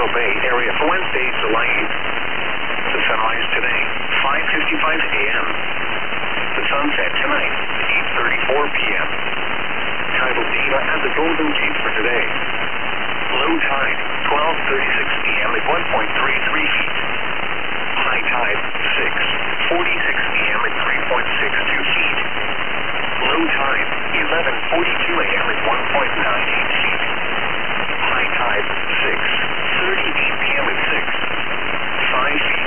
Bay area for Wednesday, July 8th. The sunrise today, 5:55 a.m. The sunset tonight, 8:34 p.m. Tidal data at the Golden Gate for today. Low tide, 12:36 p.m. at 1.33 feet. High tide, 6:46 p.m. at 3.62 feet. Low tide, 11:42 a.m. at 1.98 feet. High tide, 6:38 p.m. at 5 feet.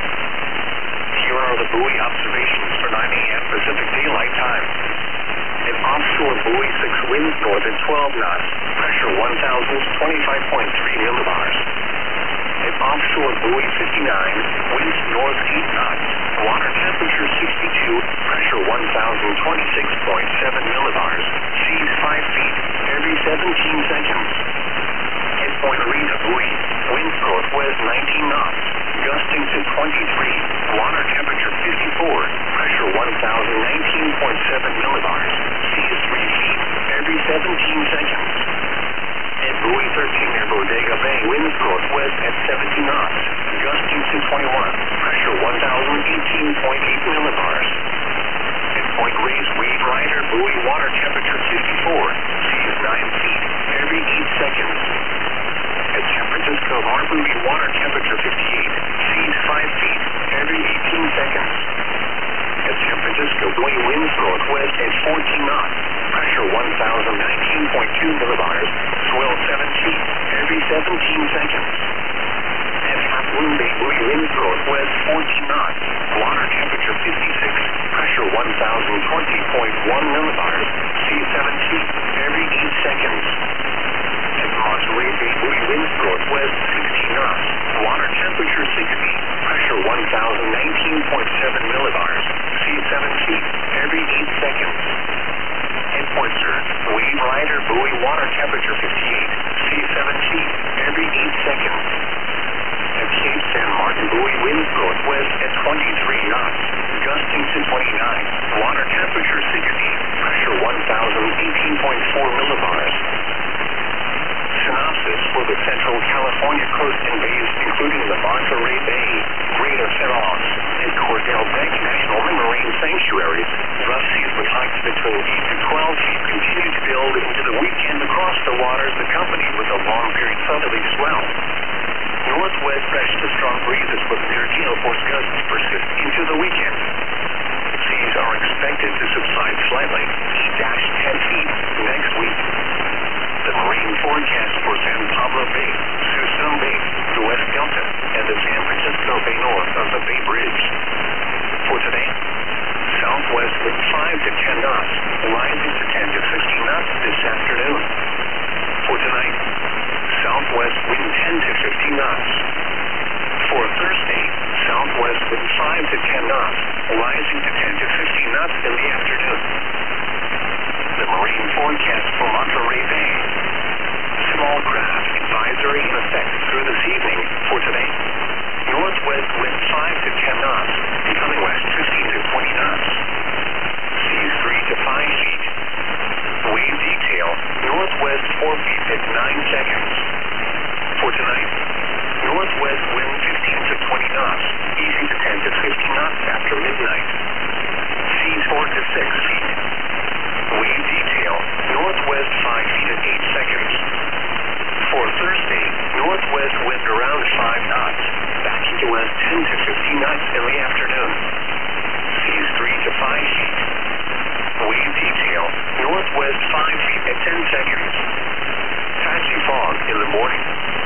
Here are the buoy observations for 9 a.m. Pacific Daylight Time. An offshore buoy 6 winds north at 12 knots, pressure 1,025.3 millibars. An offshore buoy 59, winds north 8 knots, water temperature 62, pressure 1,026.7 millibars, seas 5 feet, every 17 seconds. At Point Rita buoy, winds northwest 19 knots, gusting to 23, water temperature 54, pressure 1,019.7 millibars, seas 3 feet, every 17 seconds. At buoy 13 near Bodega Bay, winds northwest at 70 knots, gusting to 21, pressure 1,018.8 millibars. At Point Reyes Wave Rider buoy, water temperature 54, seas 9 feet, every 8 seconds. At San Francisco Harbor, water temperature 58, seas 5 feet, every 18 seconds. At San Francisco buoy, winds northwest at 14 knots, pressure 1,019.2 millibars, swell 7 feet, every 17 seconds. At Half Moon Bay buoy, winds northwest 14 knots, water temperature 56, pressure 1,020.1 millibars, seas 7 feet, every 8 seconds. At Monterey Bay buoy, winds northwest 16 knots, water temperature 60, pressure 1,019.7 millibars, seas 7 feet, every 8 seconds. At Point Surge, Wave Rider buoy, water temperature 58, seas 7 feet, every 8 seconds. At Cape San Martin buoy, winds northwest at 23 knots, gusting to 29, water temperature 60, pressure 1,018.4 millibars. Synopsis for the Central California coast and bays, including the Monterey Bay, Greater Ferros, and Cordell Beck National Marine Sanctuaries, rough seas with heights between 8 to 12 feet continue to build into the weekend across the waters, accompanied with a long-period southerly swell. Northwest fresh to strong breezes with near gale force gusts persist into the weekend. Seas are expected to subside slightly, 8-10 feet next week. The marine forecast for San Pablo Bay, Suisun Bay, the West Delta, and the San Francisco Bay north of the Bay Bridge. For today, southwest wind 5 to 10 knots, rising to 10 to 15 knots this afternoon. For tonight, southwest wind 10 to 15 knots. For Thursday, southwest wind 5 to 10 knots, rising to 10 to 15 knots in the afternoon. The marine forecast for Monterey Bay. Small craft advisory in effect through this evening. For today, northwest wind 5 to 10 knots, becoming west 15 to 20 knots. Seas 3 to 5 feet. Wave detail, northwest 4 feet at 9 seconds. For tonight, northwest wind 15 to 20 knots, easy to 10 to 15 knots after midnight. Seas 4 to 6 feet. Wave detail, northwest 5 feet at 8 seconds. For Thursday, northwest wind around 5 knots, backing to west 10 to 15 knots in the afternoon. Seas 3 to 5 feet. Wave detail, northwest 5 feet at 10 seconds. Patchy fog in the morning.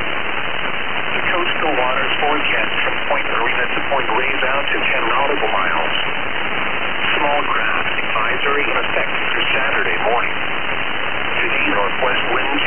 The coastal waters forecast from Point Marina to Point Reyes out to 10 nautical miles. Small craft advisory in effect through Saturday morning. Today, northwest winds